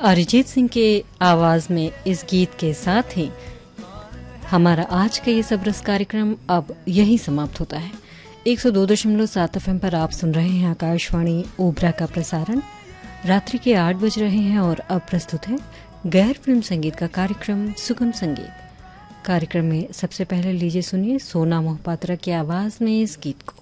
अरिजीत सिंह के आवाज में इस गीत के साथ ही हमारा आज का ये सबरस कार्यक्रम अब यहीं समाप्त होता है। 102.7 FM पर आप सुन रहे हैं आकाशवाणी ओबरा का प्रसारण। रात्रि के 8 बज रहे हैं और अब प्रस्तुत है गैर फिल्म संगीत का कार्यक्रम सुगम संगीत। कार्यक्रम में सबसे पहले लीजिए सुनिए सोना मोहपात्रा की आवाज में इस गीत को।